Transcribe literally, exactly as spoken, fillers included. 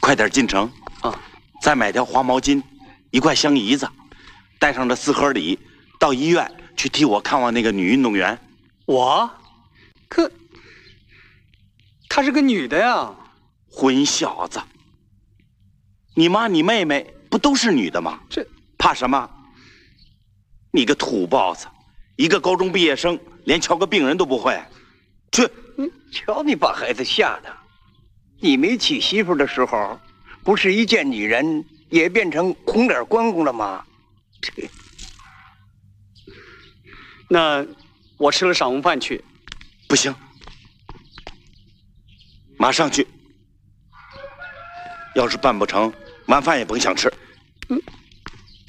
快点进城啊！ 再买条黄毛巾，一块香姨子，带上这四盒礼，到医院去替我看望那个女运动员。 我？可她是个女的呀！ 混小子！你妈你妹妹不都是女的吗？ 这怕什么？你个土包子，一个高中毕业生，连瞧个病人都不会。去！ 你瞧你把孩子吓的。你没娶媳妇的时候，不是一见女人也变成红脸关公了吗？这， 那我吃了晌午饭去。 不行，马上去。要是办不成，晚饭也甭想吃。